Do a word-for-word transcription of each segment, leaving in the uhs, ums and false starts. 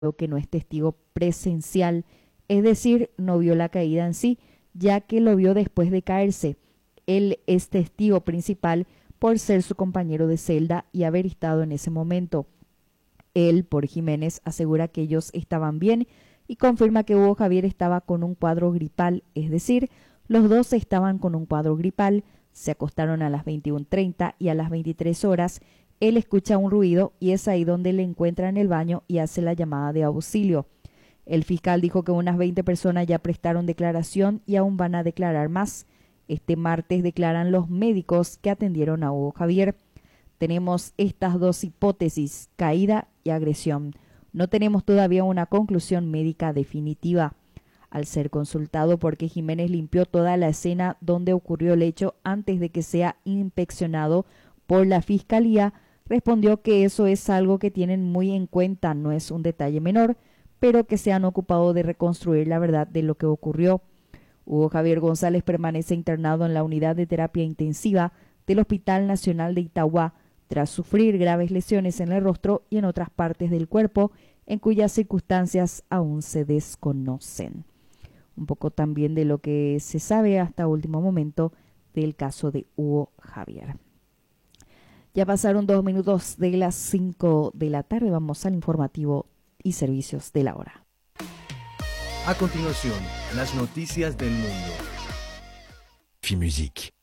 que no es testigo presencial, es decir, no vio la caída en sí, ya que lo vio después de caerse. Él es testigo principal por ser su compañero de celda y haber estado en ese momento. Él, por Jiménez, asegura que ellos estaban bien y confirma que Hugo Javier estaba con un cuadro gripal, es decir, los dos estaban con un cuadro gripal, se acostaron a las veintiuna treinta y a las veintitrés horas, él escucha un ruido y es ahí donde le encuentra en el baño y hace la llamada de auxilio. El fiscal dijo que unas veinte personas ya prestaron declaración y aún van a declarar más. Este martes declaran los médicos que atendieron a Hugo Javier. Tenemos estas dos hipótesis, caída y agresión. No tenemos todavía una conclusión médica definitiva. Al ser consultado por qué Jiménez limpió toda la escena donde ocurrió el hecho antes de que sea inspeccionado por la Fiscalía, respondió que eso es algo que tienen muy en cuenta, no es un detalle menor, pero que se han ocupado de reconstruir la verdad de lo que ocurrió. Hugo Javier González permanece internado en la unidad de terapia intensiva del Hospital Nacional de Itagua tras sufrir graves lesiones en el rostro y en otras partes del cuerpo, en cuyas circunstancias aún se desconocen. Un poco también de lo que se sabe hasta último momento del caso de Hugo Javier. Ya pasaron dos minutos de las cinco de la tarde. Vamos al informativo y servicios de la hora. A continuación, las noticias del mundo. Fimusic.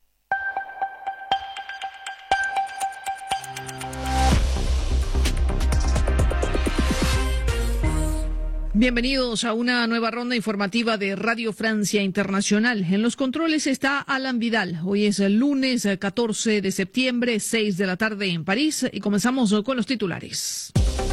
Bienvenidos a una nueva ronda informativa de Radio Francia Internacional. En los controles está Alan Vidal. Hoy es el lunes catorce de septiembre, seis de la tarde en París, y comenzamos con los titulares.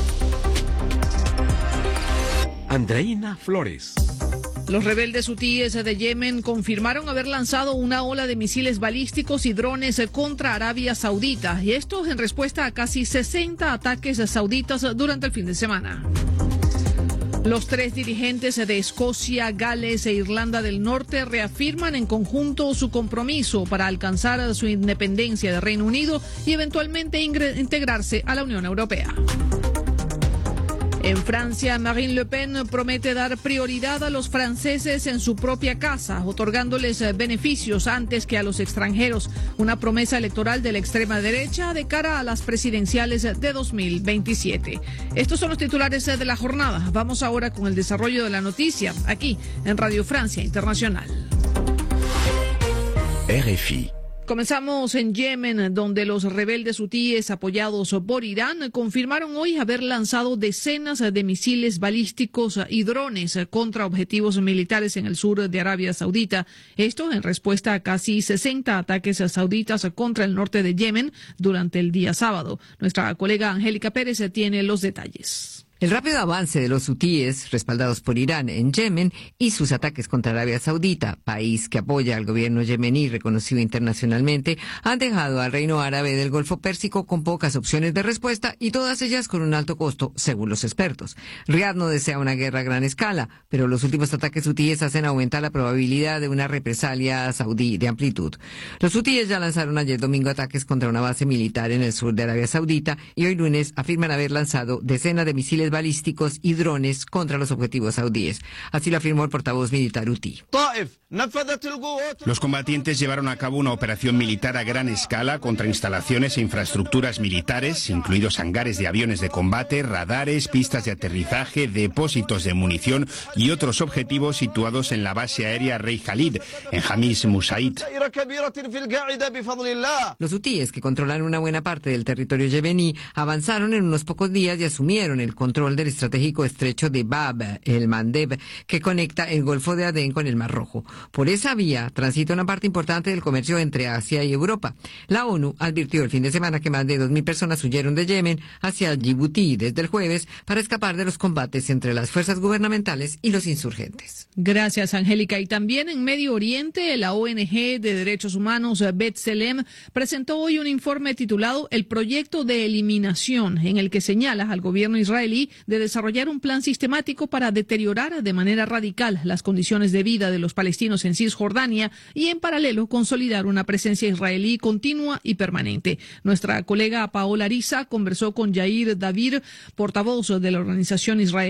Andreina Flores. Los rebeldes hutíes de Yemen confirmaron haber lanzado una ola de misiles balísticos y drones contra Arabia Saudita, y esto en respuesta a casi sesenta ataques sauditas durante el fin de semana. Los tres dirigentes de Escocia, Gales e Irlanda del Norte reafirman en conjunto su compromiso para alcanzar su independencia de Reino Unido y eventualmente integrarse a la Unión Europea. En Francia, Marine Le Pen promete dar prioridad a los franceses en su propia casa, otorgándoles beneficios antes que a los extranjeros, una promesa electoral de la extrema derecha de cara a las presidenciales de dos mil veintisiete. Estos son los titulares de la jornada. Vamos ahora con el desarrollo de la noticia, aquí en Radio Francia Internacional. R F I. Comenzamos en Yemen, donde los rebeldes hutíes apoyados por Irán confirmaron hoy haber lanzado decenas de misiles balísticos y drones contra objetivos militares en el sur de Arabia Saudita. Esto en respuesta a casi sesenta ataques sauditas contra el norte de Yemen durante el día sábado. Nuestra colega Angélica Pérez tiene los detalles. El rápido avance de los hutíes, respaldados por Irán en Yemen, y sus ataques contra Arabia Saudita, país que apoya al gobierno yemení reconocido internacionalmente, han dejado al reino árabe del Golfo Pérsico con pocas opciones de respuesta y todas ellas con un alto costo, según los expertos. Riad no desea una guerra a gran escala, pero los últimos ataques hutíes hacen aumentar la probabilidad de una represalia saudí de amplitud. Los hutíes ya lanzaron ayer domingo ataques contra una base militar en el sur de Arabia Saudita y hoy lunes afirman haber lanzado decenas de misiles balísticos y drones contra los objetivos saudíes. Así lo afirmó el portavoz militar hutí. Los combatientes llevaron a cabo una operación militar a gran escala contra instalaciones e infraestructuras militares, incluidos hangares de aviones de combate, radares, pistas de aterrizaje, depósitos de munición y otros objetivos situados en la base aérea Rey Khalid, en Hamis Musaid. Los hutíes, que controlan una buena parte del territorio yemení, avanzaron en unos pocos días y asumieron el control del estratégico estrecho de Bab, el Mandeb, que conecta el Golfo de Adén con el Mar Rojo. Por esa vía transita una parte importante del comercio entre Asia y Europa. La ONU advirtió el fin de semana que más de dos mil personas huyeron de Yemen hacia Djibouti desde el jueves para escapar de los combates entre las fuerzas gubernamentales y los insurgentes. Gracias, Angélica. Y también en Medio Oriente, la O N G de Derechos Humanos B'Tselem presentó hoy un informe titulado El proyecto de eliminación, en el que señala al gobierno israelí de desarrollar un plan sistemático para deteriorar de manera radical las condiciones de vida de los palestinos en Cisjordania y, en paralelo, consolidar una presencia israelí continua y permanente. Nuestra colega Paola Ariza conversó con Yair David, portavoz de la organización israelí